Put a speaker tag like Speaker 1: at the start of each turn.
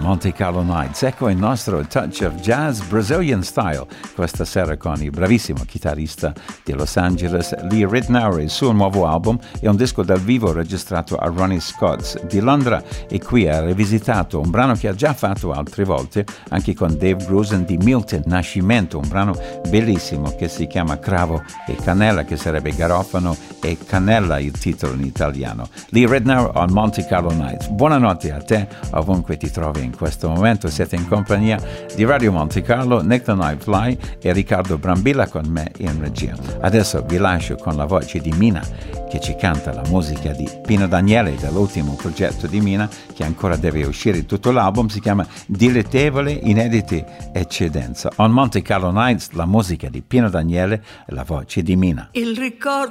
Speaker 1: Monte Carlo Nights. Ecco il nostro touch of jazz Brazilian style questa sera con il bravissimo chitarrista di Los Angeles Lee Ritenour. Il suo nuovo album è un disco dal vivo registrato a Ronnie Scott's di Londra e qui ha rivisitato un brano che ha già fatto altre volte anche con Dave Grusin di Milton Nascimento, un brano bellissimo che si chiama Cravo e Cannella, che sarebbe garofano e cannella il titolo in italiano. Lee Ritenour on Monte Carlo Nights. Buonanotte a te ovunque ti trovi in questo momento. Siete in compagnia di Radio Monte Carlo, Nick the Night Fly e Riccardo Brambilla con me in regia. Adesso vi lascio con la voce di Mina che ci canta la musica di Pino Daniele dell'ultimo progetto di Mina che ancora deve uscire. Tutto l'album si chiama Dilettevole Inediti Eccedenza. On Monte Carlo Nights la musica di Pino Daniele e la voce di Mina.
Speaker 2: Il ricordo